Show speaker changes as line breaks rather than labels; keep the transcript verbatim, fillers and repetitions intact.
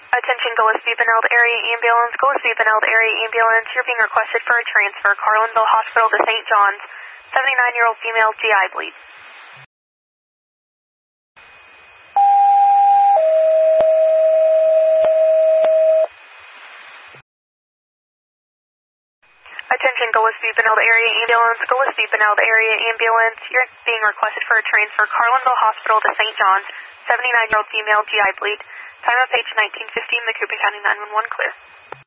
Attention Gillespie Benilde Area Ambulance. Gillespie Benilde Area Ambulance. You're being requested for a transfer. Carlinville Hospital to Saint John's. seventy-nine-year-old female G I bleed. Attention Gillespie Benilde Area Ambulance. Gillespie Benilde Area Ambulance. You're being requested for a transfer. Carlinville Hospital to Saint John's. seventy-nine-year-old female G I bleed. Time of page nineteen fifteen, Macoupin County nine one one clear.